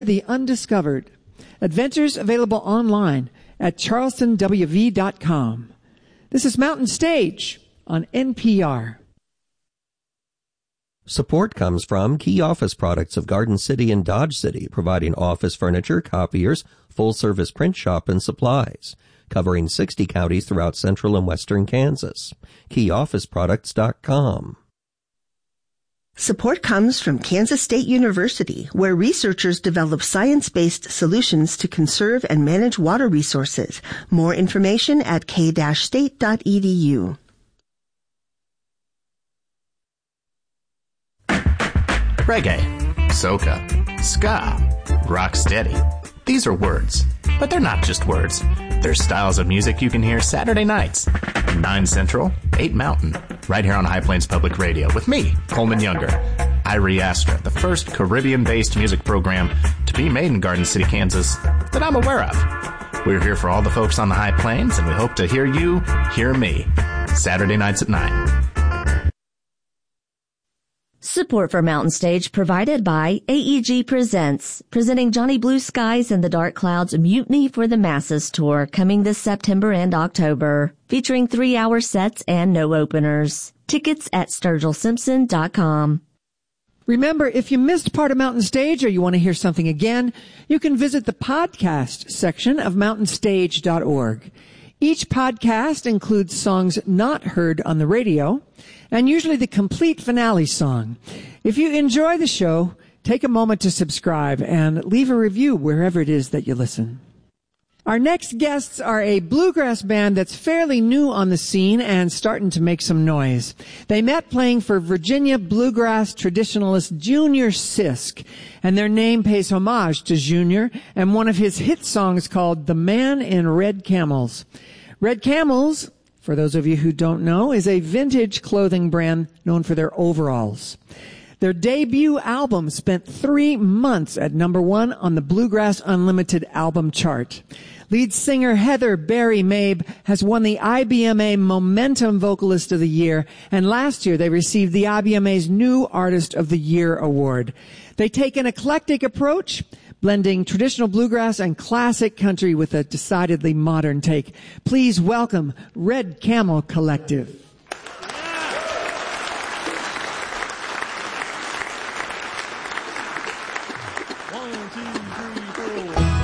the undiscovered. Adventures available online at charlestonwv.com. This is Mountain Stage on NPR. Support comes from Key Office Products of Garden City and Dodge City, providing office furniture, copiers, full-service print shop, and supplies, covering 60 counties throughout central and western Kansas. KeyOfficeProducts.com. Support comes from Kansas State University, where researchers develop science-based solutions to conserve and manage water resources. More information at k-state.edu. Reggae, soca, ska, rocksteady. These are words, but they're not just words. They're styles of music you can hear Saturday nights, 9 Central, 8 Mountain, right here on High Plains Public Radio with me, Coleman Younger. Irie Astra, the first Caribbean-based music program to be made in Garden City, Kansas that I'm aware of. We're here for all the folks on the High Plains, and we hope to hear you hear me Saturday nights at 9. Support for Mountain Stage provided by AEG Presents, presenting Johnny Blue Skies and the Dark Clouds Mutiny for the Masses tour coming this September and October, featuring 3-hour sets and no openers. Tickets at SturgillSimpson.com. Remember, if you missed part of Mountain Stage or you want to hear something again, you can visit the podcast section of mountainstage.org. Each podcast includes songs not heard on the radio, and usually the complete finale song. If you enjoy the show, take a moment to subscribe and leave a review wherever it is that you listen. Our next guests are a bluegrass band that's fairly new on the scene and starting to make some noise. They met playing for Virginia bluegrass traditionalist Junior Sisk, and their name pays homage to Junior and one of his hit songs called The Man in Red Camels. Red Camels, for those of you who don't know, is a vintage clothing brand known for their overalls. Their debut album spent 3 months at number 1 on the Bluegrass Unlimited album chart. Lead singer Heather Barry Mabe has won the IBMA Momentum Vocalist of the Year, and last year they received the IBMA's New Artist of the Year award. They take an eclectic approach, blending traditional bluegrass and classic country with a decidedly modern take. Please welcome Red Camel Collective.